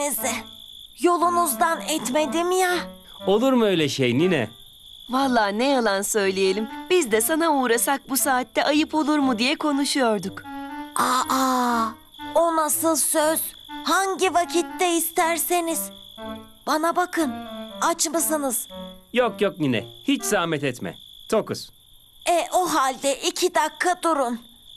Yolunuzdan etmedim ya. Olur mu öyle şey nine? Vallahi ne yalan söyleyelim. Biz de sana uğrasak bu saatte ayıp olur mu diye konuşuyorduk. Aa, o nasıl söz? Hangi vakitte isterseniz. Bana bakın, aç mısınız? Yok yok nine, hiç zahmet etme. Tokuz. O halde 2 dakika durun.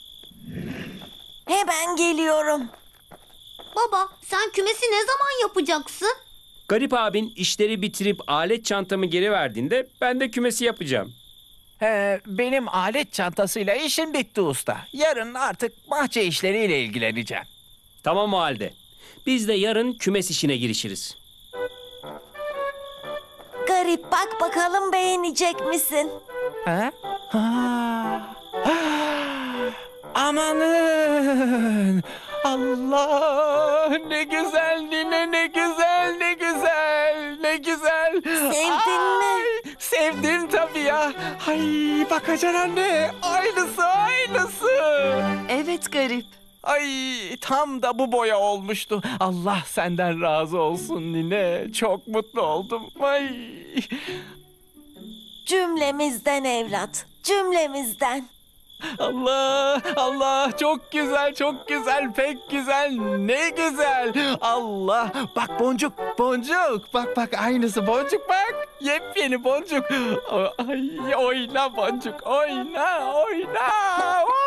Hemen geliyorum. Baba, sen kümesi ne zaman yapacaksın? Garip abin işleri bitirip alet çantamı geri verdiğinde ben de kümesi yapacağım. Benim alet çantasıyla işim bitti usta. Yarın artık bahçe işleriyle ilgileneceğim. Tamam o halde. Biz de yarın kümes işine girişiriz. Garip, bak bakalım beğenecek misin? Ha? Amanın! Allah! Ne güzel Nine, ne güzel, ne güzel, ne güzel. Sevdin mi? Sevdim tabii ya. Ay bakacan anne, aynısı, aynısı. Evet Garip. Ay tam da bu boya olmuştu. Allah senden razı olsun Nine. Çok mutlu oldum. Ay. Cümlemizden evlat, cümlemizden. Allah, Allah çok güzel, çok güzel, pek güzel, ne güzel. Allah, bak boncuk, boncuk, bak bak aynısı boncuk bak. Yepyeni boncuk. Ay oyna boncuk, oyna, oyna.